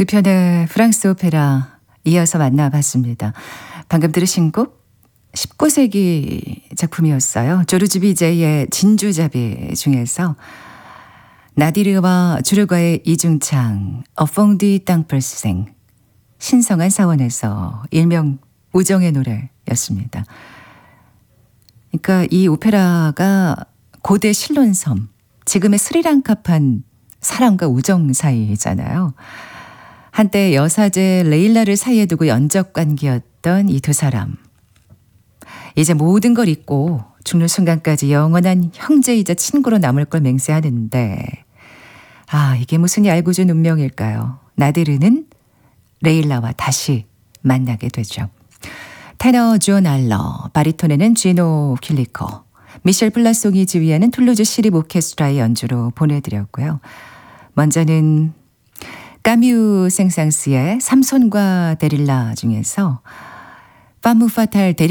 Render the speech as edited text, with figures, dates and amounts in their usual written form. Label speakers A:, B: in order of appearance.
A: 두 편의 프랑스 오페라 이어서 만나봤습니다. 방금 들으신 곡 19세기 작품이었어요. 조르주 비제의 진주잡이 중에서 나디르와 주르가의 이중창 어퐁디 땅펄생 신성한 사원에서 일명 우정의 노래였습니다. 그러니까 이 오페라가 고대 신론섬, 지금의 스리랑카판 사랑과 우정 사이잖아요. 한때 여사제 레일라를 사이에 두고 연적 관계였던 이 두 사람. 이제 모든 걸 잊고 죽는 순간까지 영원한 형제이자 친구로 남을 걸 맹세하는데 이게 무슨 얄궂은 운명일까요? 나디르는 레일라와 다시 만나게 되죠. 테너 존 알러, 바리톤에는 지노 킬리커, 미셸 플라송이 지휘하는 툴루즈 시립 오케스트라의 연주로 보내드렸고요. 먼저는 까뮤 생상스의 삼손과 데릴라 중에서 파무 파탈